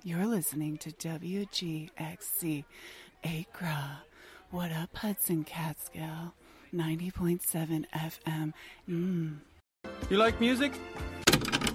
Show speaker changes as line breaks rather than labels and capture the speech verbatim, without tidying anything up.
You're listening to W G X C Acra. What up, Hudson Catskill? ninety point seven F M. Mmm.
You like music?